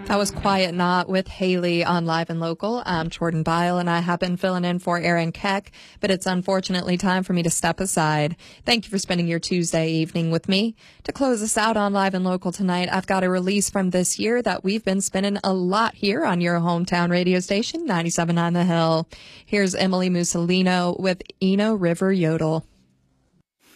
That was Quiet Knot with Haley on Live and Local. I'm Jordan Bile, and I have been filling in for Aaron Keck, but it's unfortunately time for me to step aside. Thank you for spending your Tuesday evening with me. To close us out on Live and Local tonight, I've got a release from this year that we've been spinning a lot here on your hometown radio station, 97.9 The Hill. Here's Emily Mussolino with Eno River Yodel.